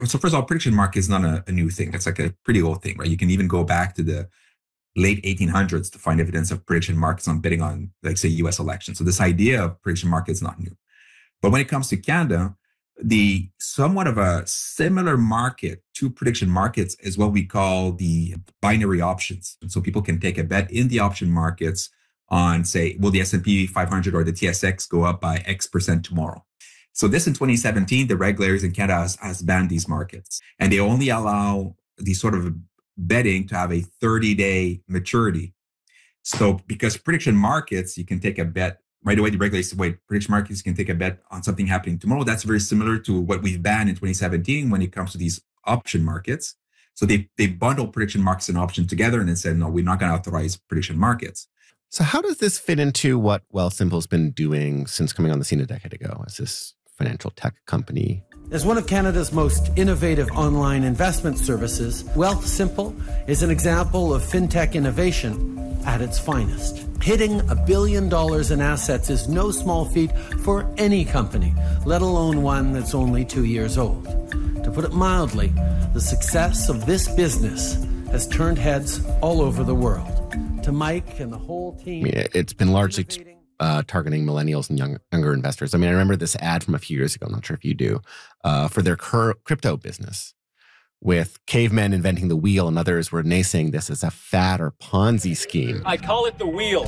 So first of all, prediction market is not a new thing. It's like a pretty old thing, right? You can even go back to the late 1800s to find evidence of prediction markets on betting on, like, say, US elections. So this idea of prediction market is not new. But when it comes to Canada, the somewhat of a similar market to prediction markets is what we call the binary options. And so people can take a bet in the option markets on, say, will the S&P 500 or the TSX go up by X% tomorrow? So this in 2017, the regulators in Canada has banned these markets, and they only allow these sort of betting to have a 30-day maturity. So because prediction markets, you can take a bet right away. The regulators say, wait, prediction markets, you can take a bet on something happening tomorrow. That's very similar to what we've banned in 2017 when it comes to these option markets. So they bundle prediction markets and options together and then said, no, we're not going to authorize prediction markets. So how does this fit into what Wealthsimple's been doing since coming on the scene a decade ago as this financial tech company? As one of Canada's most innovative online investment services, Wealthsimple is an example of fintech innovation at its finest. Hitting $1 billion in assets is no small feat for any company, let alone one that's only 2 years old. To put it mildly, the success of this business has turned heads all over the world. To Mike and the whole team, it's been largely targeting millennials and younger investors. I remember this ad from a few years ago, I'm not sure if you do, for their crypto business, with cavemen inventing the wheel, and others were naysaying this as a fad or Ponzi scheme. I call it the wheel.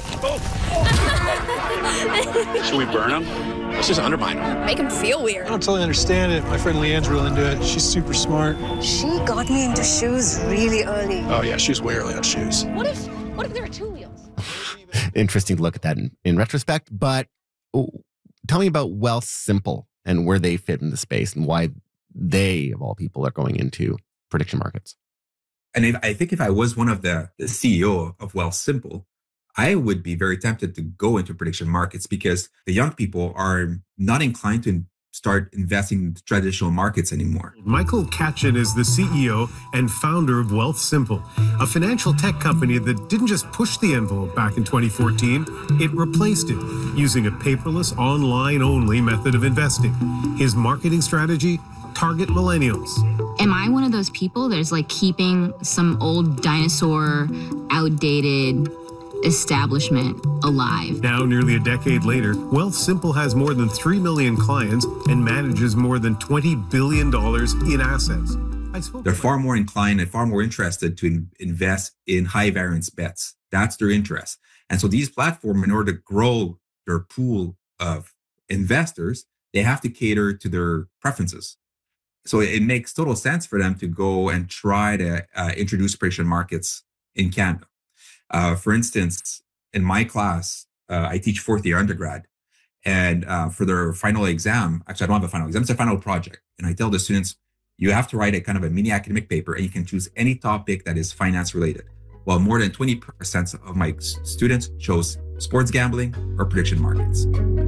Should we burn them? Let's just undermine them. Make them feel weird. I don't totally understand it. My friend Leanne's real into it. She's super smart. She got me into shoes really early. Oh yeah, she's way early on shoes. What if there are two wheels? Interesting to look at that in retrospect. But tell me about Wealthsimple and where they fit in the space and why they, of all people, are going into prediction markets. And I think if I was one of the CEO of Wealthsimple, I would be very tempted to go into prediction markets because the young people are not inclined to start investing in traditional markets anymore. Michael Katchen is the CEO and founder of Wealthsimple, a financial tech company that didn't just push the envelope back in 2014, it replaced it using a paperless, online-only method of investing. His marketing strategy? Target millennials. Am I one of those people that's like keeping some old dinosaur, outdated establishment alive? Now, nearly a decade later, Wealthsimple has more than 3 million clients and manages more than $20 billion in assets. They're far more inclined and far more interested to invest in high variance bets. That's their interest. And so these platforms, in order to grow their pool of investors, they have to cater to their preferences. So it makes total sense for them to go and try to introduce prediction markets in Canada. For instance, in my class, I teach fourth year undergrad. And for their final exam, actually, I don't have a final exam, it's a final project. And I tell the students, you have to write a kind of a mini academic paper, and you can choose any topic that is finance related. Well, more than 20% of my students chose sports gambling or prediction markets.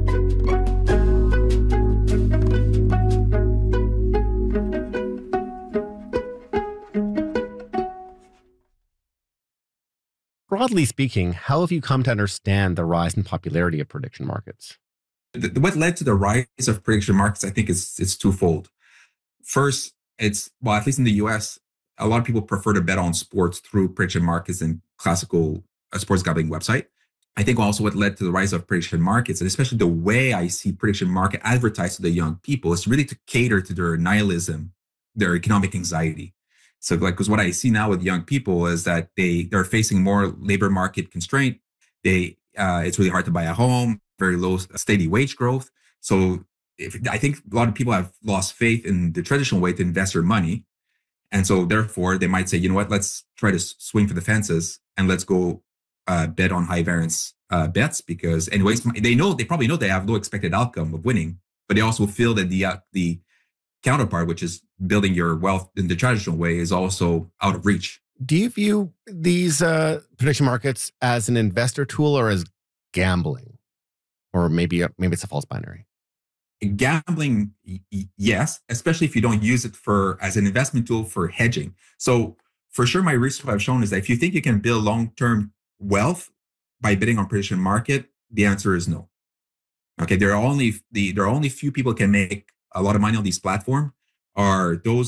Broadly speaking, how have you come to understand the rise in popularity of prediction markets? What led to the rise of prediction markets, I think, it's twofold. First, at least in the US, a lot of people prefer to bet on sports through prediction markets and classical sports gambling website. I think also what led to the rise of prediction markets, and especially the way I see prediction market advertised to the young people, is really to cater to their nihilism, their economic anxiety. So because what I see now with young people is that they're facing more labor market constraint. It's really hard to buy a home, very low steady wage growth. So I think a lot of people have lost faith in the traditional way to invest their money. And so therefore they might say, you know what, let's try to swing for the fences and let's go bet on high variance bets, because anyways, they probably know they have low expected outcome of winning, but they also feel that the counterpart, which is building your wealth in the traditional way, is also out of reach. Do you view these prediction markets as an investor tool or as gambling? Or maybe it's a false binary? Gambling, yes, especially if you don't use it as an investment tool for hedging. So for sure, my research I've shown is that if you think you can build long-term wealth by bidding on prediction market, the answer is no. Okay, there are only few people can make a lot of money on these platforms are those